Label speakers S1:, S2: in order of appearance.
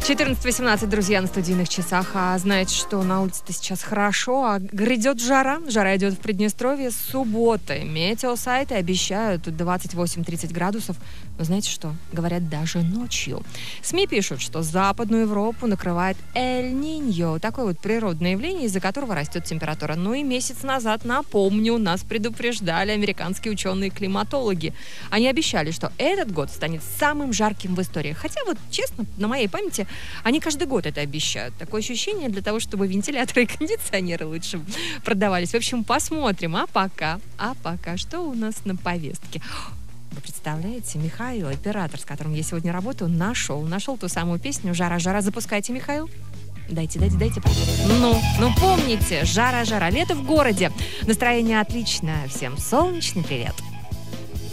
S1: 14:18, друзья, на студийных часах. А знаете, что на улице-то сейчас хорошо, а грядет жара. Жара идет в Приднестровье с субботы. Метеосайты обещают 28-30 градусов. Но знаете что? Говорят, даже ночью. СМИ пишут, что Западную Европу накрывает Эль-Ниньо. Такое вот природное явление, из-за которого растет температура. Ну и месяц назад, напомню, нас предупреждали американские ученые-климатологи. Они обещали, что этот год станет самым жарким в истории. Хотя вот, честно, на моей памяти, они каждый год это обещают. Такое ощущение для того, чтобы вентиляторы и кондиционеры лучше продавались. В общем, посмотрим. А пока, что у нас на повестке? Вы представляете, Михаил, оператор, с которым я сегодня работаю, нашел ту самую песню «Жара-жара». Запускайте, Михаил. Дайте. Ну, помните, жара-жара, лето в городе. Настроение отличное. Всем солнечный привет.